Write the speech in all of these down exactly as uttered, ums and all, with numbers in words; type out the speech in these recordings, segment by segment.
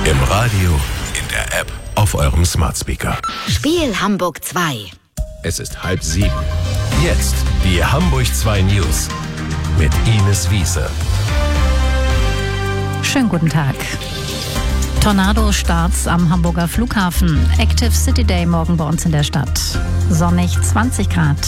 Im Radio, in der App, auf eurem Smart Speaker. Spiel Hamburg zwei. Es ist halb sieben. Jetzt die Hamburg zwei News mit Ines Wiese. Schönen guten Tag. Tornado-Starts am Hamburger Flughafen. Active City Day morgen bei uns in der Stadt. Sonnig zwanzig Grad.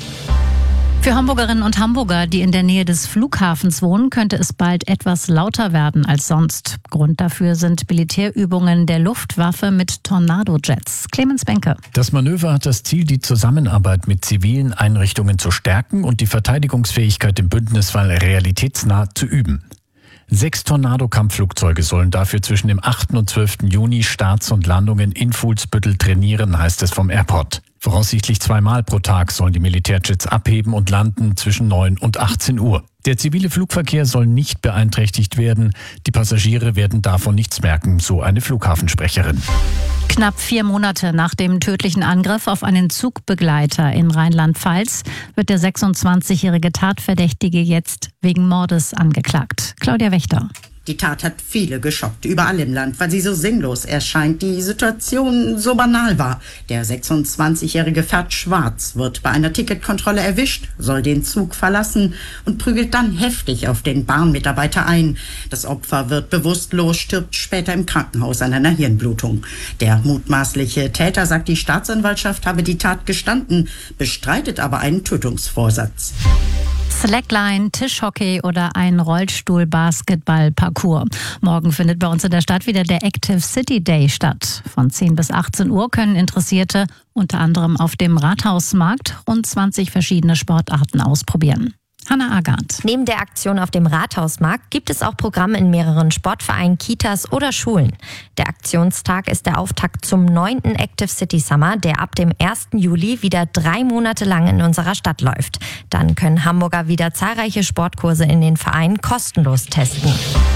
Für Hamburgerinnen und Hamburger, die in der Nähe des Flughafens wohnen, könnte es bald etwas lauter werden als sonst. Grund dafür sind Militärübungen der Luftwaffe mit Tornado-Jets. Clemens Benke. Das Manöver hat das Ziel, die Zusammenarbeit mit zivilen Einrichtungen zu stärken und die Verteidigungsfähigkeit im Bündnisfall realitätsnah zu üben. Sechs Tornado-Kampfflugzeuge sollen dafür zwischen dem achten und zwölften Juni Starts und Landungen in Fuhlsbüttel trainieren, heißt es vom Airport. Voraussichtlich zweimal pro Tag sollen die Militärjets abheben und landen zwischen neun und achtzehn Uhr. Der zivile Flugverkehr soll nicht beeinträchtigt werden. Die Passagiere werden davon nichts merken, so eine Flughafensprecherin. Knapp vier Monate nach dem tödlichen Angriff auf einen Zugbegleiter in Rheinland-Pfalz wird der sechsundzwanzigjährige Tatverdächtige jetzt wegen Mordes angeklagt. Claudia Wächter. Die Tat hat viele geschockt, überall im Land, weil sie so sinnlos erscheint, die Situation so banal war. Der sechsundzwanzigjährige fährt schwarz, wird bei einer Ticketkontrolle erwischt, soll den Zug verlassen und prügelt dann heftig auf den Bahnmitarbeiter ein. Das Opfer wird bewusstlos, stirbt später im Krankenhaus an einer Hirnblutung. Der mutmaßliche Täter sagt, die Staatsanwaltschaft habe die Tat gestanden, bestreitet aber einen Tötungsvorsatz. Slackline, Tischhockey oder ein Rollstuhl-Basketball-Parcours. Morgen findet bei uns in der Stadt wieder der Active City Day statt. Von zehn bis achtzehn Uhr können Interessierte unter anderem auf dem Rathausmarkt rund zwanzig verschiedene Sportarten ausprobieren. Hanna Agard. Neben der Aktion auf dem Rathausmarkt gibt es auch Programme in mehreren Sportvereinen, Kitas oder Schulen. Der Aktionstag ist der Auftakt zum neunten Active City Summer, der ab dem ersten Juli wieder drei Monate lang in unserer Stadt läuft. Dann können Hamburger wieder zahlreiche Sportkurse in den Vereinen kostenlos testen.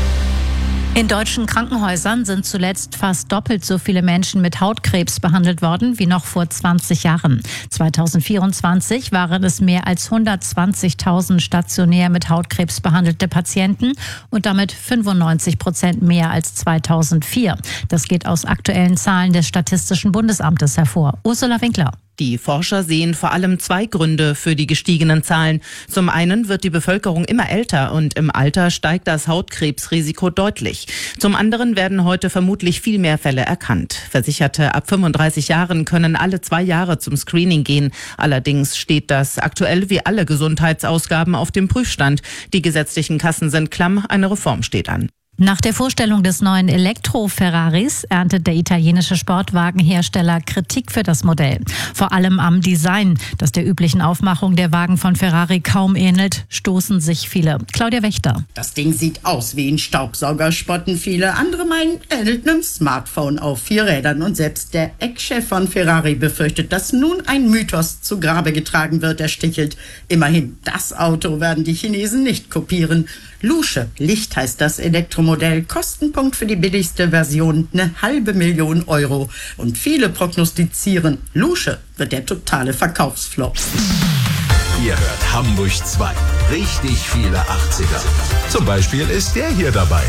In deutschen Krankenhäusern sind zuletzt fast doppelt so viele Menschen mit Hautkrebs behandelt worden wie noch vor zwanzig Jahren. zweitausendvierundzwanzig waren es mehr als hundertzwanzigtausend stationär mit Hautkrebs behandelte Patienten und damit fünfundneunzig Prozent mehr als zweitausendvier. Das geht aus aktuellen Zahlen des Statistischen Bundesamtes hervor. Ursula Winkler. Die Forscher sehen vor allem zwei Gründe für die gestiegenen Zahlen. Zum einen wird die Bevölkerung immer älter und im Alter steigt das Hautkrebsrisiko deutlich. Zum anderen werden heute vermutlich viel mehr Fälle erkannt. Versicherte ab fünfunddreißig Jahren können alle zwei Jahre zum Screening gehen. Allerdings steht das aktuell wie alle Gesundheitsausgaben auf dem Prüfstand. Die gesetzlichen Kassen sind klamm, eine Reform steht an. Nach der Vorstellung des neuen Elektro-Ferraris erntet der italienische Sportwagenhersteller Kritik für das Modell. Vor allem am Design, das der üblichen Aufmachung der Wagen von Ferrari kaum ähnelt, stoßen sich viele. Claudia Wächter. Das Ding sieht aus wie ein Staubsauger, spotten viele. Andere meinen, ähnelt einem Smartphone auf vier Rädern. Und selbst der Eckchef von Ferrari befürchtet, dass nun ein Mythos zu Grabe getragen wird. Er stichelt. Immerhin, das Auto werden die Chinesen nicht kopieren. Lusche, Licht heißt das Elektromodell, Kostenpunkt für die billigste Version eine halbe Million Euro. Und viele prognostizieren, Lusche wird der totale Verkaufsflop. Ihr hört Hamburg zwei. Richtig viele achtziger. Zum Beispiel ist der hier dabei.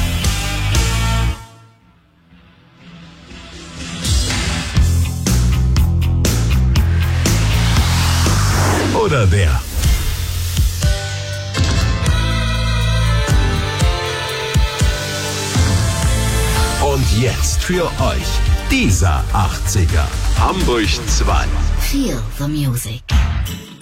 Oder der. Und jetzt für euch dieser achtziger. Hamburg zwei. Feel the music.